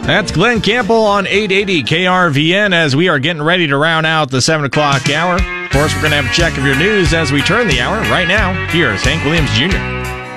That's Glenn Campbell on 880 KRVN as we are getting ready to round out the 7 o'clock hour. Of course, we're going to have a check of your news as we turn the hour. Right now, here's Hank Williams Jr.